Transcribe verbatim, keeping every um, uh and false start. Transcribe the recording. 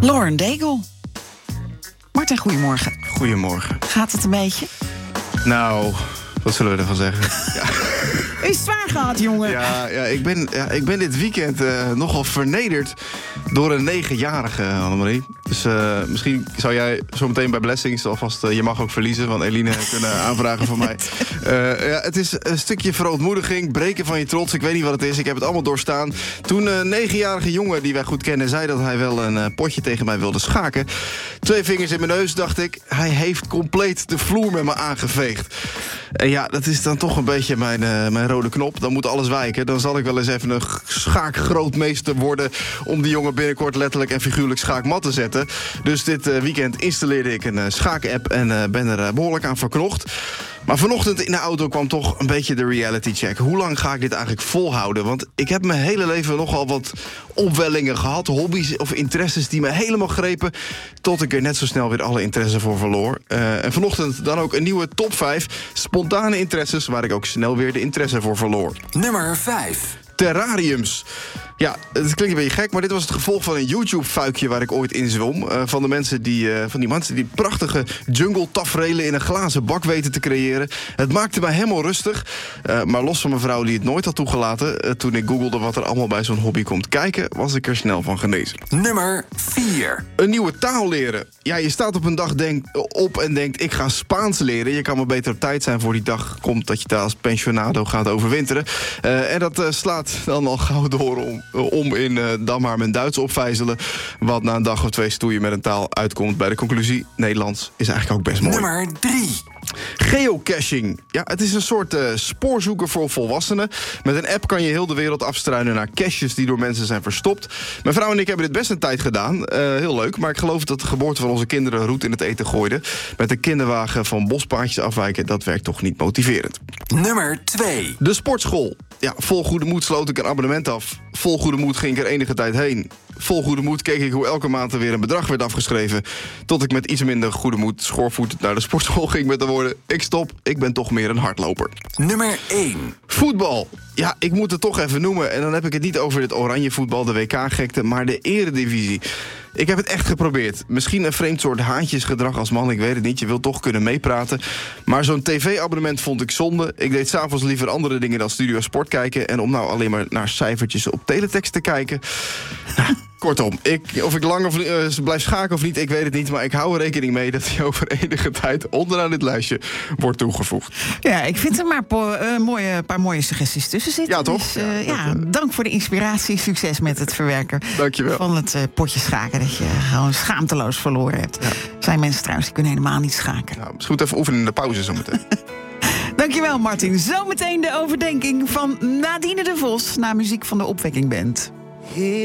Lauren Daigle. Martin, goedemorgen. Goedemorgen. Gaat het een beetje? Nou, wat zullen we ervan zeggen? Ja. Is het zwaar gehad, jongen? Ja, ja, ik, ben, ja ik ben dit weekend uh, nogal vernederd door een negenjarige, Annemarie. Dus uh, misschien zou jij zo meteen bij Blessings alvast uh, je mag ook verliezen van Eline kunnen aanvragen van mij. Uh, ja, het is een stukje verontmoediging, breken van je trots. Ik weet niet wat het is, ik heb het allemaal doorstaan. Toen een negenjarige jongen die wij goed kennen zei dat hij wel een uh, potje tegen mij wilde schaken. Twee vingers in mijn neus, dacht ik. Hij heeft compleet de vloer met me aangeveegd. En ja, dat is dan toch een beetje mijn, uh, mijn rode knop. Dan moet alles wijken. Dan zal ik wel eens even een schaakgrootmeester worden om die jongen binnenkort letterlijk en figuurlijk schaakmat te zetten. Dus dit uh, weekend installeerde ik een uh, schaak-app en uh, ben er uh, behoorlijk aan verknocht. Maar vanochtend in de auto kwam toch een beetje de reality check. Hoe lang ga ik dit eigenlijk volhouden? Want ik heb mijn hele leven nogal wat opwellingen gehad. Hobby's of interesses die me helemaal grepen. Tot ik er net zo snel weer alle interesse voor verloor. Uh, en vanochtend dan ook een nieuwe top vijf spontane interesses waar ik ook snel weer de interesse voor verloor. Nummer vijf. Terrariums. Ja, het klinkt een beetje gek, maar dit was het gevolg van een YouTube-fuikje waar ik ooit in zwom. Uh, van de mensen die, uh, van die mensen die prachtige jungle-taferelen in een glazen bak weten te creëren. Het maakte mij helemaal rustig. Uh, maar los van mijn vrouw die het nooit had toegelaten, uh, toen ik googelde wat er allemaal bij zo'n hobby komt kijken, was ik er snel van genezen. Nummer vier. Een nieuwe taal leren. Ja, je staat op een dag denk, op en denkt, ik ga Spaans leren. Je kan maar beter op tijd zijn voor die dag komt dat je daar als pensionado gaat overwinteren. Uh, en dat uh, slaat dan al gauw door om. om in uh, dan maar mijn Duits opvijzelen. Wat na een dag of twee stoeien met een taal uitkomt bij de conclusie: Nederlands is eigenlijk ook best mooi. Nummer drie. Geocaching. Ja, het is een soort uh, spoorzoeker voor volwassenen. Met een app kan je heel de wereld afstruinen naar caches die door mensen zijn verstopt. Mijn vrouw en ik hebben dit best een tijd gedaan. Uh, heel leuk, maar ik geloof dat de geboorte van onze kinderen roet in het eten gooide. Met een kinderwagen van bospaadjes afwijken, dat werkt toch niet motiverend. Nummer twee. De sportschool. Ja, vol goede moed sloot ik een abonnement af. Vol goede moed ging ik er enige tijd heen. Vol goede moed keek ik hoe elke maand er weer een bedrag werd afgeschreven. Tot ik met iets minder goede moed schoorvoetend naar de sportschool ging met de woorden: ik stop, ik ben toch meer een hardloper. Nummer één. Voetbal. Ja, ik moet het toch even noemen. En dan heb ik het niet over het oranje voetbal, de W K-gekte, maar de eredivisie. Ik heb het echt geprobeerd. Misschien een vreemd soort haantjesgedrag als man, ik weet het niet. Je wilt toch kunnen meepraten. Maar zo'n tv-abonnement vond ik zonde. Ik deed s'avonds liever andere dingen dan Studio Sport kijken. En om nou alleen maar naar cijfertjes op teletext te kijken. Nou, kortom, ik, of ik lang of, uh, blijf schaken of niet, ik weet het niet. Maar ik hou er rekening mee dat hij over enige tijd onderaan dit lijstje wordt toegevoegd. Ja, ik vind er maar po- uh, mooie, paar mooie suggesties tussen zitten. Ja, toch? Dus, uh, ja, ja, dat, uh... dank voor de inspiratie. Succes met het verwerken Dankjewel. van het uh, potje schaken. Dat je gewoon schaamteloos verloren hebt. Ja. Zijn mensen trouwens, die kunnen helemaal niet schaken. Nou, misschien even oefenen in de pauze zometeen. Dankjewel, Martin. Zometeen de overdenking van Nadine de Vos naar muziek van de Opwekking Band.